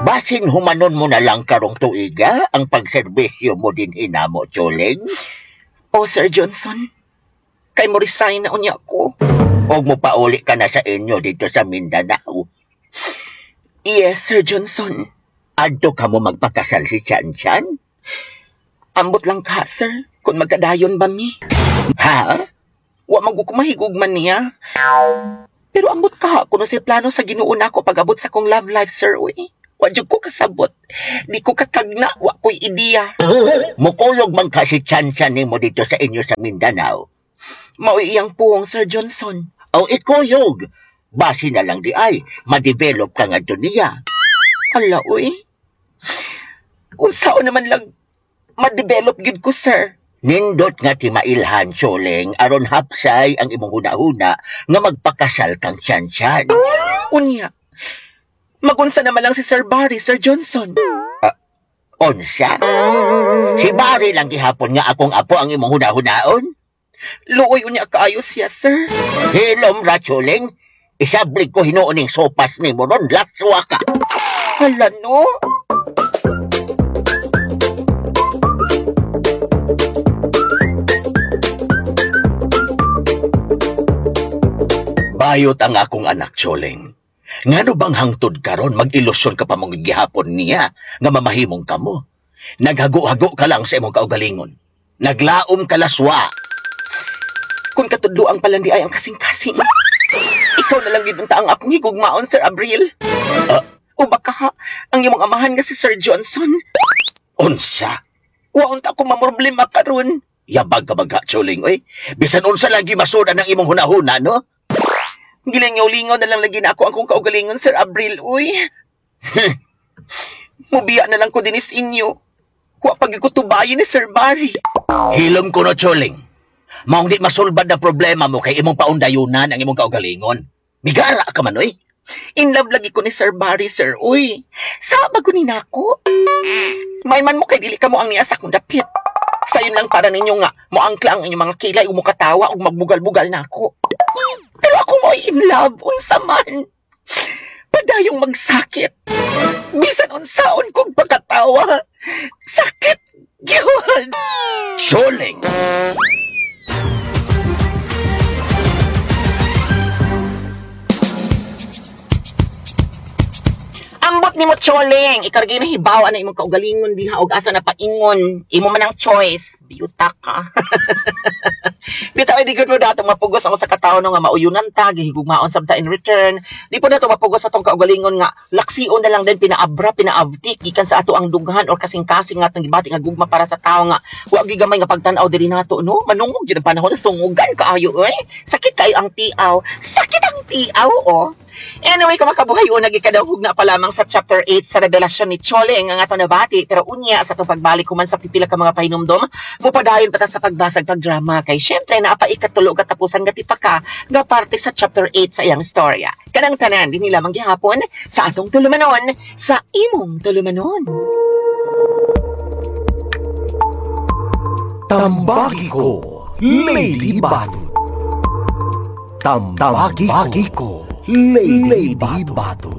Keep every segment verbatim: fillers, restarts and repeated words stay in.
Basin humanon mo na lang karong tuiga ang pagserbisyo mo din hinamo, Choling. O, Sir Johnson, kay mo resign na unya ko. Huwag mo pauli ka na sa inyo dito sa Mindanao. Yes, Sir Johnson. Adto ka mo magpakasal si Chan Chan? Ambot lang ka, sir, kung magkadayon ba mi. Ha? Wa magkukumahigugman niya. Pero ambot ka, kuno si plano sa ginuuna ko pag-abot sa kong love life, sir, uy. Wa jud ko kasabot. Di ko katagna, wa ko'y ideya. Mukuyog man ka si Chan Chan mo dito sa inyo sa Mindanao. Maui iyang puhong, Sir Johnson. O ikuyog. Basi na lang di ay, ma-develop ka nga doon niya. Ala, uy. Unsao naman lang ma-develop gid ko, sir. Nindot nga ti mailhan, Choling, aron hapsay ang imong huna-huna nga magpakasal kang Chan Chan. Unya. Magunsa naman lang si Sir Barry, Sir Johnson. Uh, onsa? Si Barry lang gihapon nga akong apo ang imong huna-hunaon? Luoy unya kaayo siya, sir. Hilom ra, Choling. Isablig ko hinuuning sopas ni mo ron, lakswa ka. Hala, no? Bayot ang akong anak, Choling. Ngano bang hangtod karon mag-ilusyon ka pa mong gihapon niya nga mamahimong kamo? Naghago-hago ka lang sa imong kaugalingon. Naglaom ka laswa. Kung katudloang palandi ay ang kasing-kasing. Ikaw na lang gidunta ang akong higugmaon, Sir Abril. Uh, o baka ha, ang imong amahan nga si Sir Johnson. Unsa? Waon ta akong mamroblema karon. Yabag ka baga, Choling, oy. Bisan unsa lang gimasuda ng imong hunahuna, no? Gilingaw-lingaw na lang lagi na ako ang kong kaugalingon, Sir Abril, uy. Mubiya na lang ko dinis inyo. Wa pag ko tubayin ni Sir Barry. Hilom ko no, Choling. Maong di masulbad na problema mo kay imong paundayunan ang imong kaugalingon. Migara ka man, oy. In love lagi ko ni Sir Barry, sir, uy. Saba ko ni nako. May man mo kay dili ka mo ang niya sa kong dapit. Sayon lang para ninyo nga, moangkla ang inyong mga kilay ug mukatawa ug magbugal-bugal nako. Pero ako mo'y in love, unsa man. Padayong magsakit. Bisan unsaon kong pagkatawa. Sakit, giwan. Choling! Ambot ni mo, Choling. Ikaragay na hibawa na imong kaugalingon diha og asa na paingon. Imo man ang choice. Biyuta ka. Bitaw ay di gud mo datong mapugos ako sa katawo nga mauyunan ta, gihigugmaon sabta in return. Di po dato mapugos atong kaugalingon nga laksion na lang din pinaabra, pinaabtik gikan sa ato ang dughan or kasing-kasing nga atong gibati nga gugma para sa tawo nga wa gigamay nga pagtan-aw diri nato, no? Manungog gyud ang panahon na sungugan kaayo, oy. Sakit kayo ang tiaw. Sakit ang tiaw, oh. Anyway, kung makabuhay o nagikadahog na pa lamang sa chapter eight sa revelasyon ni Choling ang ato nabati, pero unya sa itong pagbalik kuman sa pipila ka mga pahinumdom, mupadayon pata sa pagbasag pagdrama kay syempre naapaikat tulo katapusan nga tipaka nga parte sa chapter eight sa iyang storya. Kanang tanan din nila manggihapon sa atong tulumanon sa imong tulumanon. Tambagi ko, Lady Badut. Tambagi ko, Lady Badut.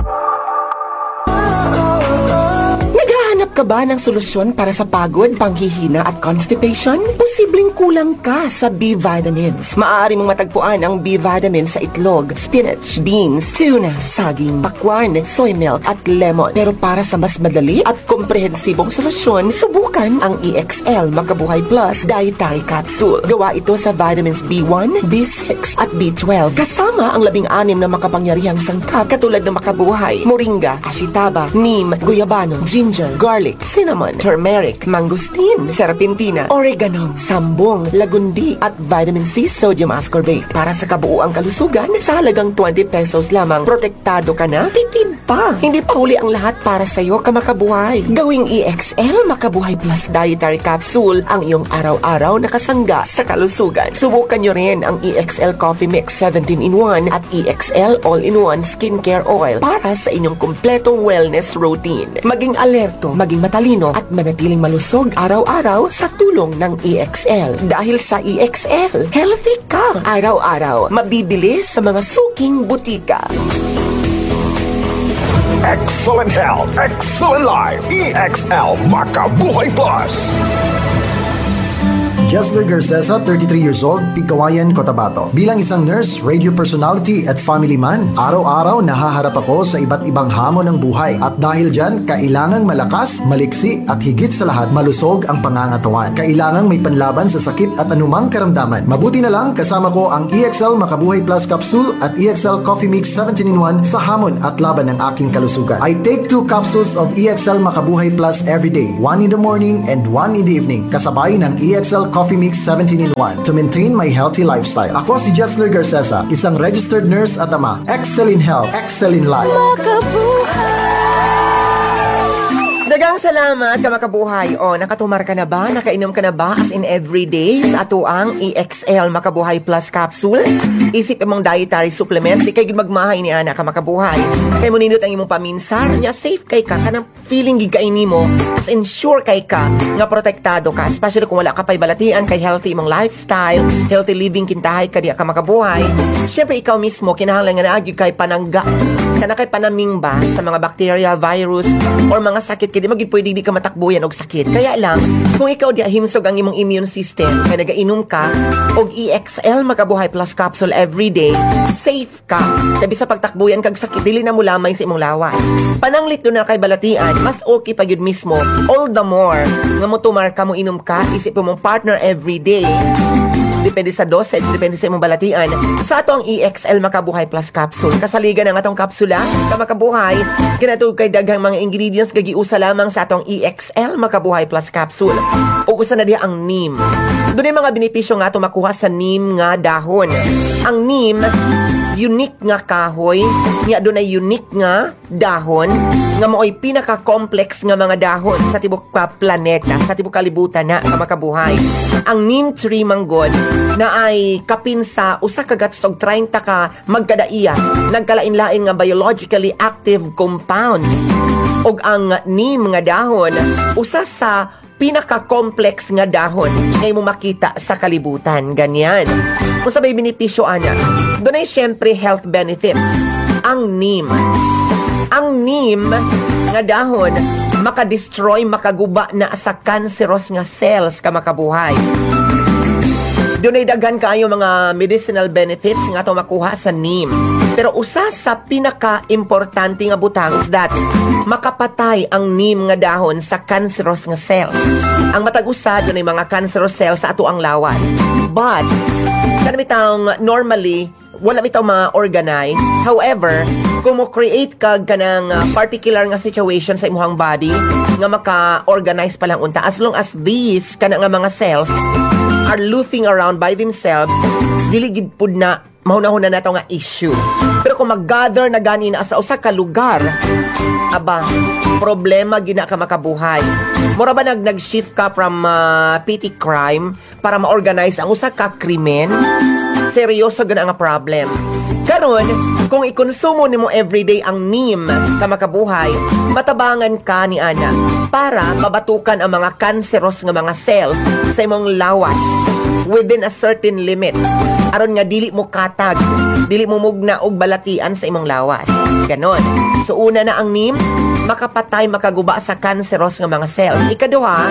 Naghahanap ka ba ng solusyon para sa pagod, panghihina at constipation? Posibleng kulang ka sa B-vitamins. Maaari mong matagpuan ang B-vitamins sa itlog, spinach, beans, tuna, saging, pakwan, soy milk at lemon. Pero para sa mas madali at komprehensibong solusyon, subukan ang E X L Makabuhay Plus Dietary Capsule. Gawa ito sa vitamins B one, B six at B twelve. Kasama ang labing anim na makapangyarihang sangkap katulad ng makabuhay, moringa, ashitaba, neem, guyabano, ginger, garlic, cinnamon, turmeric, mangosteen, serpentina, oregano, sambong, lagundi at vitamin C sodium ascorbate. Para sa kabuuang kalusugan, sa halagang twenty pesos lamang, protektado ka na, tipid pa. Hindi pa huli ang lahat para sa iyo, kamakabuhay. Gawing E X L Makabuhay Plus Dietary Capsule ang iyong araw-araw na kasangga sa kalusugan. Subukan nyo rin ang E X L Coffee Mix seventeen in one at E X L All-in-one Skincare Oil para sa inyong kumpletong wellness routine. Maging alerto, maging matalino at manatiling malusog araw-araw sa tulong ng E X L. Dahil sa E X L, healthy ka araw-araw. Mabibili sa mga suking butika. Excellent health, excellent life. E X L Makabuhay Plus. Jesler Garcesa, thirty-three years old, Pigkawayan, Cotabato. Bilang isang nurse, radio personality at family man, araw-araw nahaharap ako sa iba't ibang hamon ng buhay. At dahil dyan, kailangang malakas, maliksi at higit sa lahat, malusog ang pangangatawan. Kailangang may panlaban sa sakit at anumang karamdaman. Mabuti na lang, kasama ko ang E X L Makabuhay Plus Capsule at E X L Coffee Mix seventeen in one sa hamon at laban ng aking kalusugan. I take two capsules of E X L Makabuhay Plus every day, one in the morning and one in the evening, kasabay ng E X L Coffee Mix seventeen in one to maintain my healthy lifestyle. Ako si Jesler Garcesa, isang registered nurse at ama. Excel in health, excel in life. Dagang salamat ka makabuhay. O, nakatumar ka na ba? Nakainom ka na ba? As in everyday sa ato ang E X L Makabuhay Plus Capsule? Isip imong dietary supplement. Di kay magmahay ni Ana ka makabuhay. Kay mo nindot ang imong paminsar niya. Safe kay ka. Kanang feeling gigaini mo. As in sure kay ka nga protektado ka. Especially kung wala ka pa'y balatian kay healthy imong lifestyle. Healthy living kintahay ka diya ka makabuhay. Siyempre ikaw mismo kinahanglan nga naagyo kay panangga. Kana kay panaming ba sa mga bacteria, virus, or mga sakit kaya di maging pwede di ka matakbuyan og sakit. Kaya lang, kung ikaw di himsog ang imong immune system, kaya nagainom ka og E X L Makabuhay Plus Capsule everyday, safe ka. Sabi sa pagtakbuyan kag sakit, dili na mo lamay sa imong lawas. Pananglit doon na kay balatian, mas okay pa yun mismo. All the more, nga mo tumar ka mo inom ka, isip mo mong partner everyday. Depende sa dosage, depende sa imong balatian. Sa ato ang E X L Makabuhay Plus Capsule, kasaligan ang atong kapsula, ka makabuhay, kinatug kay daghang mga ingredients gagiusa lamang sa atong E X L Makabuhay Plus Capsule. O usa na diha ang neem. Doon ay mga benepisyo nga ato makuha sa neem nga dahon. Ang neem, unique nga kahoy, nga doon ay unique nga dahon, nga mooy pinaka-complex nga mga dahon sa tibok ka planeta, sa tibok kalibutan na ka makabuhay. Ang neem tree manggod na ay kapin sa usa ka gatos og thirty ka magkadaiya, nagkalain-lain nga biologically active compounds. Og ang neem nga dahon usa sa pinaka-complex nga dahon ngay mo makita sa kalibutan. Ganyan. Kung sabay benepisyo ana, doon ay syempre health benefits. Ang neem. Ang neem nga dahon makadestroy, makaguba na sa cancerous nga cells ka makabuhay. Doon ay daghan kaayo mga medicinal benefits nga ito makuha sa neem. Pero usa sa pinaka-importante nga butang is that makapatay ang neem nga dahon sa cancerous nga cells. Ang matag-usa doon ay mga cancerous cells sa ato ang lawas. But, kanami taong normally, wala bitaw ma-organize. However, kung mo create ka ganang uh, particular nga situation sa imuhang body, nga maka-organize pa lang unta, as long as these kana nga mga cells are loafing around by themselves, diligid pud na mahunahon na nato nga issue. Pero kung mag-gather na ganin sa usa ka lugar, aba, problema gina ka makabuhay. Mura ba nag nag-shift ka from uh, petty crime para ma-organize ang usa ka krimen? Seryoso gana nga problem. Karon, kung ikonsumo nimo everyday ang neem ka makabuhay, matabangan ka ni ana para mabatukan ang mga cancerous nga mga cells sa imong lawas within a certain limit. Aron nga dili mo katag, dili mo mugna og balatian sa imong lawas. Ganon. So una na ang neem, makapatay, makaguba sa cancerous nga mga cells. Ikaduha,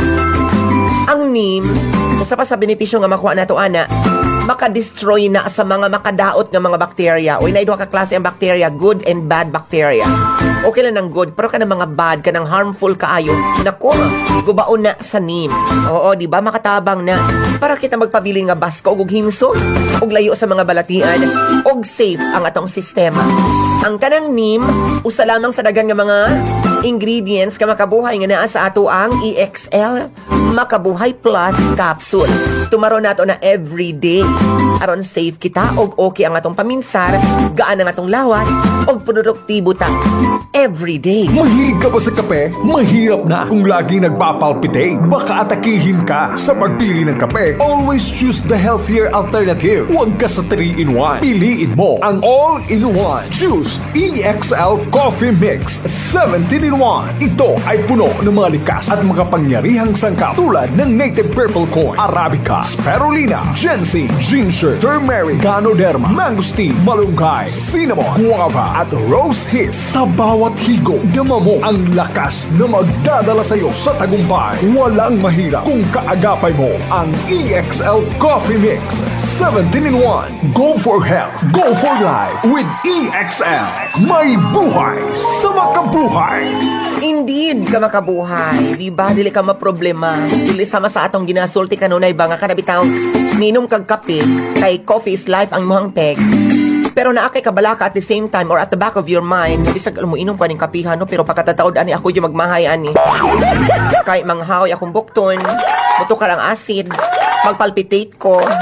ang neem, usa pa sa benepisyo nga makuha nato ana, maka-destroy na sa mga makadaot nga mga bacteria. O inay duha ka klase ang bacteria, good and bad bacteria. Okay lang ng good, pero kanang mga bad, kanang harmful kaayo, nako, gubaon na sa neem. Oo, di ba makatabang na para kita magpabilin nga basko ug himso, ug layo sa mga balatian, ug safe ang atong sistema. Ang kanang neem, usa lamang sa dagan nga mga ingredients ka makabuhay nga naa sa ato ang E X L Makabuhay Plus Capsule. Tumaro nato na everyday. Aron safe kita og okay ang atong paminsar, gaan ang atong lawas, og produktibo ta everyday. Mahilig ka ba sa kape? Mahirap na kung laging nagpapalpitate. Baka atakihin ka sa pagpili ng kape. Always choose the healthier alternative. Huwag ka sa three in one. Piliin mo ang all-in-one. Choose E X L Coffee Mix seventeen in one. Ito ay puno ng mga likas at makapangyarihang sangkap tulad ng native purple corn, arabica, spirulina, ginseng, ginseng ginger, turmeric, ganoderma, mangosteen, malunggay, cinnamon, guava, at rose hips. Sa bawat higop, dama mo ang lakas na magdadala sa'yo sa tagumpay. Walang mahirap kung kaagapay mo ang E X L Coffee Mix. seventeen in one. Go for health. Go for life with E X L. May buhay sa makabuhay. Indeed, ka makabuhay. Di ba, dili ka maproblema. Dili sama sa atong ginasulti kanunay ba nga kanabitaw. Minom kag kape, kay coffee is life ang muhang peg. Pero naa kay kabalaka at the same time or at the back of your mind, bisag alam mo inom ka ning kapihan no, pero pagkatataod ani ako yung magmahay ani. Kay manghaw akong bukton, muto ka lang acid, magpalpitate ko.